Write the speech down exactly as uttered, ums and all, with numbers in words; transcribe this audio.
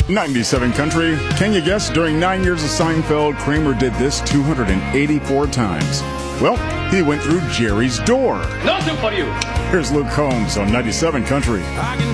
ninety-seven Country. Can you guess? During nine years of Seinfeld, Kramer did this two hundred eighty-four times. Well, he went through Jerry's door. Nothing for you. Here's Luke Combs on ninety-seven Country. I can